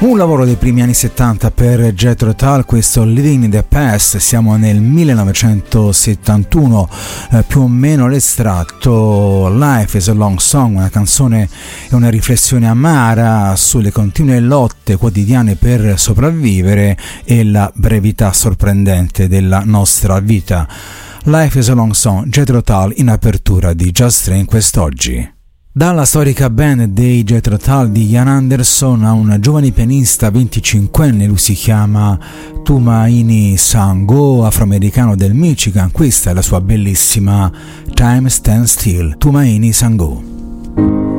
Un lavoro dei primi anni 70 per Jethro Tull, questo Living in the Past. Siamo nel 1971, più o meno l'estratto. Life is a Long Song, una canzone e una riflessione amara sulle continue lotte quotidiane per sopravvivere e la brevità sorprendente della nostra vita. Life is a Long Song, Jethro Tull in apertura di Just Train quest'oggi. Dalla storica band dei Jethro Tull di Ian Anderson a un giovane pianista 25enne, lui si chiama Tumaini Sango, afroamericano del Michigan. Questa è la sua bellissima Time Stands Still, Tumaini Sango.